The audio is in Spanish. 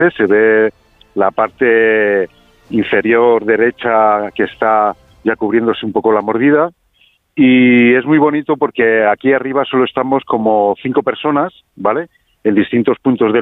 se ve la parte inferior derecha que está ya cubriéndose un poco la mordida, y es muy bonito porque aquí arriba solo estamos como 5 personas, ¿vale?, en distintos puntos del